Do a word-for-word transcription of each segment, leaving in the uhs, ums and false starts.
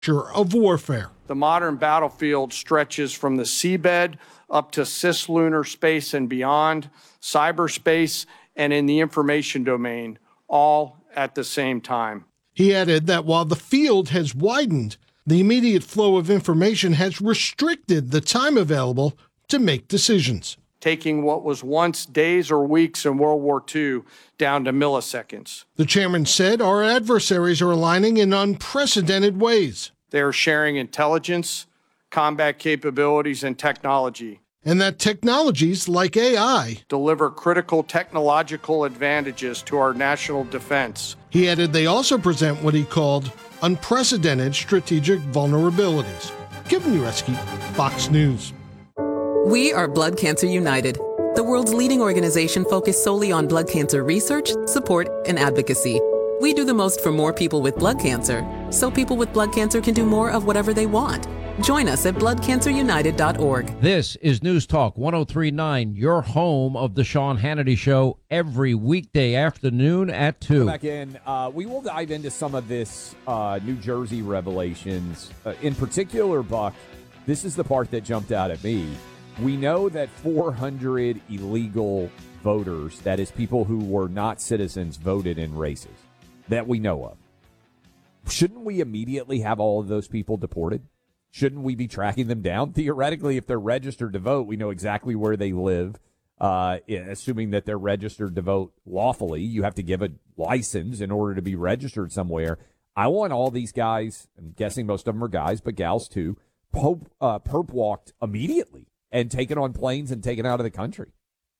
of warfare. The modern battlefield stretches from the seabed up to cislunar space and beyond, cyberspace, and in the information domain, all at the same time. He added that while the field has widened, the immediate flow of information has restricted the time available to make decisions, taking what was once days or weeks in World War Two down to milliseconds. The chairman said our adversaries are aligning in unprecedented ways. They are sharing intelligence, combat capabilities, and technology. And that technologies like A I deliver critical technological advantages to our national defense. He added they also present what he called unprecedented strategic vulnerabilities. Kevin Ureski, Fox News. We are Blood Cancer United, the world's leading organization focused solely on blood cancer research, support, and advocacy. We do the most for more people with blood cancer, so people with blood cancer can do more of whatever they want. Join us at blood cancer united dot org. This is News Talk one oh three point nine, your home of the Sean Hannity Show, every weekday afternoon at two. Come back in. Uh, we will dive into some of this uh, New Jersey revelations. Uh, in particular, Buck, this is the part that jumped out at me. We know that four hundred illegal voters, that is people who were not citizens, voted in races that we know of. Shouldn't we immediately have all of those people deported? Shouldn't we be tracking them down? Theoretically, if they're registered to vote, we know exactly where they live. Uh, assuming that they're registered to vote lawfully, you have to give a license in order to be registered somewhere. I want all these guys, I'm guessing most of them are guys, but gals too, Pope, uh, perp walked immediately and taken on planes and taken out of the country.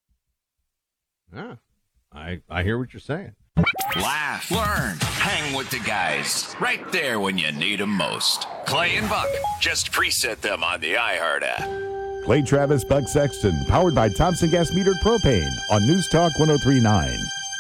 Yeah, I, I hear what you're saying. Laugh, learn, hang with the guys. Right there when you need them most. Clay and Buck. Just preset them on the iHeart app. Clay Travis, Buck Sexton, powered by Thompson Gas Metered Propane on News Talk one oh three point nine.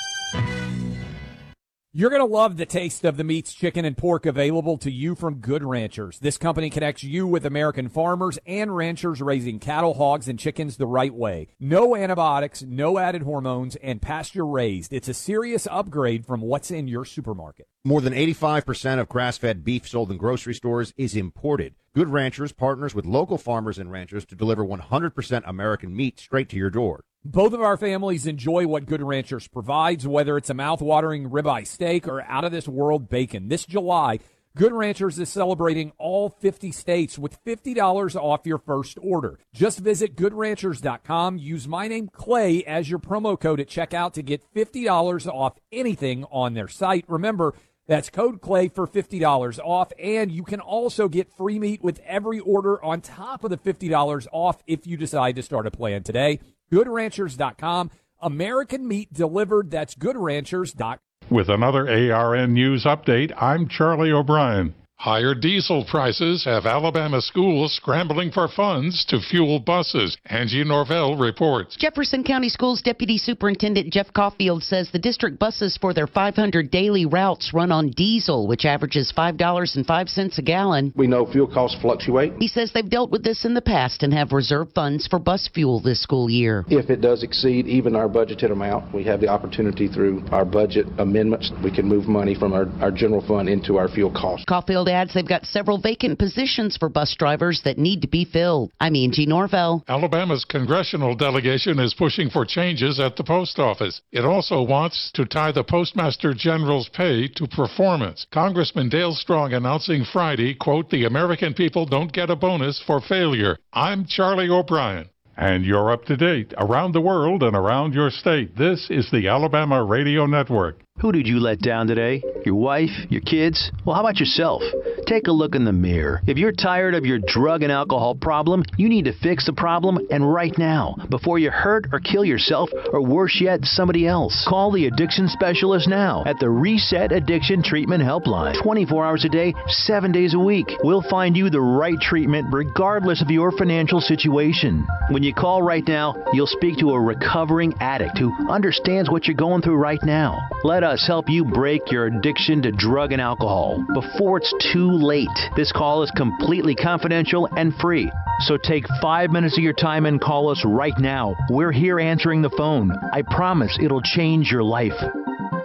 You're going to love the taste of the meats, chicken, and pork available to you from Good Ranchers. This company connects you with American farmers and ranchers raising cattle, hogs, and chickens the right way. No antibiotics, no added hormones, and pasture-raised. It's a serious upgrade from what's in your supermarket. More than eighty-five percent of grass-fed beef sold in grocery stores is imported. Good Ranchers partners with local farmers and ranchers to deliver one hundred percent American meat straight to your door. Both of our families enjoy what Good Ranchers provides, whether it's a mouth-watering ribeye steak or out-of-this-world bacon. This July, Good Ranchers is celebrating all fifty states with fifty dollars off your first order. Just visit good ranchers dot com. Use my name, Clay, as your promo code at checkout to get fifty dollars off anything on their site. Remember, that's code Clay for fifty dollars off, and you can also get free meat with every order on top of the fifty dollars off if you decide to start a plan today. good ranchers dot com. American meat delivered. That's good ranchers dot com. With another A R N News update, I'm Charlie O'Brien. Higher diesel prices have Alabama schools scrambling for funds to fuel buses. Angie Norvell reports. Jefferson County Schools Deputy Superintendent Jeff Caulfield says the district buses for their five hundred daily routes run on diesel, which averages five dollars and five cents a gallon. We know fuel costs fluctuate. He says they've dealt with this in the past and have reserved funds for bus fuel this school year. If it does exceed even our budgeted amount, we have the opportunity through our budget amendments. We can move money from our, our general fund into our fuel costs. Caulfield adds they've got several vacant positions for bus drivers that need to be filled. I'm Angie Norvell. Alabama's congressional delegation is pushing for changes at the post office. It also wants to tie the Postmaster General's pay to performance. Congressman Dale Strong announcing Friday, quote, "The American people don't get a bonus for failure." I'm Charlie O'Brien. And you're up to date around the world and around your state. This is the Alabama Radio Network. Who did you let down today? Your wife? Your kids? Well, how about yourself? Take a look in the mirror. If you're tired of your drug and alcohol problem, you need to fix the problem, and right now, before you hurt or kill yourself, or worse yet, somebody else. Call the addiction specialist now at the Reset Addiction Treatment Helpline. twenty-four hours a day, seven days a week. We'll find you the right treatment regardless of your financial situation. When you call right now, you'll speak to a recovering addict who understands what you're going through right now. Let us help you break your addiction to drug and alcohol before it's too late. This call is completely confidential and free. So take five minutes of your time and call us right now. We're here answering the phone. I promise it'll change your life.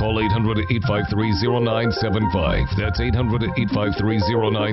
Call eight hundred, eight five three, zero nine seven five. That's eight hundred, eight five three, zero nine seven five.